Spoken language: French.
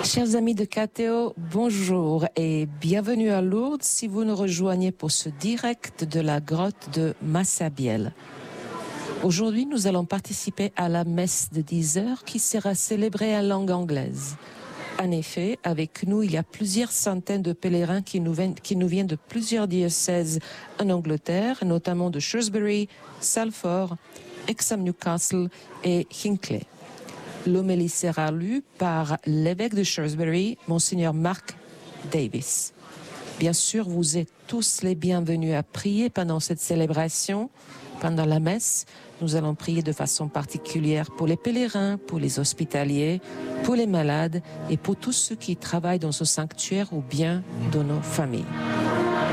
Chers amis de KTO, bonjour et bienvenue à Lourdes si vous nous rejoignez pour ce direct de la grotte de Massabielle. Aujourd'hui, nous allons participer à la messe de 10 heures qui sera célébrée en langue anglaise. En effet, avec nous, il y a plusieurs centaines de pèlerins qui nous viennent de plusieurs diocèses en Angleterre, notamment de Shrewsbury, Salford, Hexham Newcastle et Hinckley. L'homélie sera lue par l'évêque de Shrewsbury, Monseigneur Mark Davis. Bien sûr, vous êtes tous les bienvenus à prier pendant cette célébration. Pendant la messe, nous allons prier de façon particulière pour les pèlerins, pour les hospitaliers, pour les malades et pour tous ceux qui travaillent dans ce sanctuaire ou bien dans nos familles.